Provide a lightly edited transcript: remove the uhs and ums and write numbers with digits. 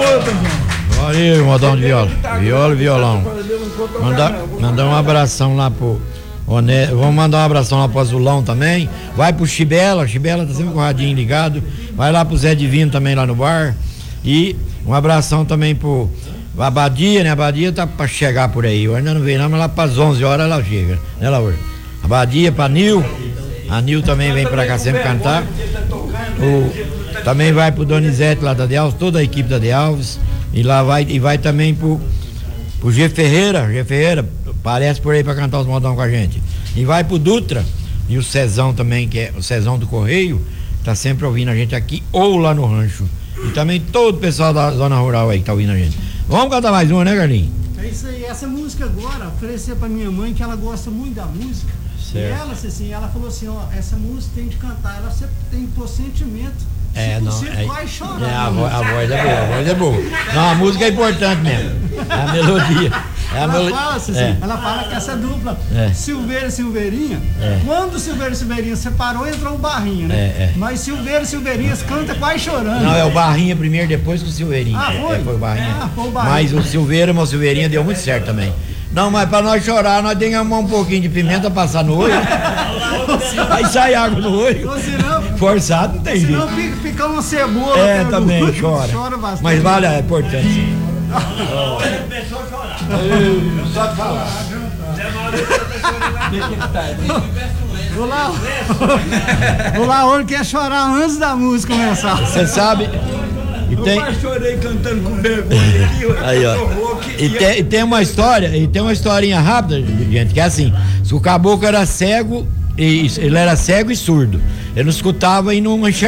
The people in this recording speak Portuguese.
Valeu, modão de viola. Viola e violão. Mandar um abração lá pro vamos mandar um abração lá pro Azulão também. Vai pro Chibela tá sempre com o radinho ligado. Vai lá pro Zé Divino também lá no bar. E um abração também pro Abadia, né? A Abadia tá pra chegar por aí. Eu ainda não veio não, mas lá pras 11 horas ela chega, né, Laura? Abadia pra Nil. A Nil também vem pra cá sempre cantar. Também vai pro Donizete lá da De Alves, toda a equipe da De Alves. E lá vai também pro G Ferreira, aparece por aí pra cantar os modão com a gente. E vai pro Dutra e o Cezão também, que é o Cezão do Correio, tá sempre ouvindo a gente aqui ou lá no rancho. E também todo o pessoal da zona rural aí que tá ouvindo a gente. Vamos cantar mais uma, né, Carlinhos? É isso aí, essa música agora, oferecer pra minha mãe, que ela gosta muito da música. Certo. E ela, assim, ela falou assim, ó, essa música tem de cantar, ela sempre tem que pôr sentimento. Vai chorar. A voz é boa, Não, a música é importante mesmo. É a melodia. Fala, assim, ela fala que essa dupla, Silveira e Silveirinha, quando o Silveira e Silveirinha separou, entrou o Barrinha, né? Mas Silveira e Silveirinha canta quase chorando. Não, é o Barrinha primeiro, depois que o Silveirinha. Foi o Barrinha. Foi o Barrinha. Mas o Silveira e o Silveirinha deu muito certo também. Não, mas pra nós chorar, nós temos que arrumar um pouquinho de pimenta, passar no olho. Aí sai água no olho. Forçado não tem jeito. Senão fica uma cebola. Também chora bastante. Mas vale, é importante sim. Começou a chorar. Só de falar. O Lauro quer chorar antes da música começar. Você sabe? Eu chorei cantando com vergonha aqui. Aí, ó. E tem uma história, tem uma historinha rápida, gente, que é assim: se o caboclo era cego, ele era cego e surdo, ele não escutava e não enxergava.